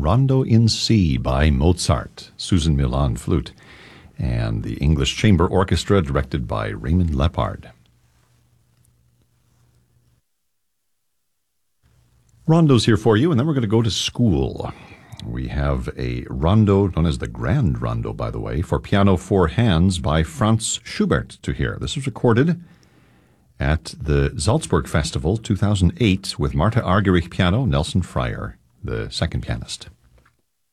Rondo in C by Mozart, Susan Milan flute, and the English Chamber Orchestra directed by Raymond Lepard. Rondo's here for you, and then we're going to go to school. We have a rondo, known as the Grand Rondo, by the way, for piano four hands by Franz Schubert to hear. This was recorded at the Salzburg Festival 2008 with Martha Argerich piano, Nelson Fryer, the second pianist.